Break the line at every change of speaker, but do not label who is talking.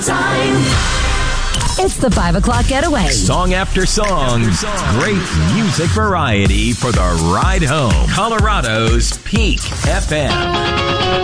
It's the 5 o'clock getaway.
Song after song, great music variety for the ride home. Colorado's Peak FM.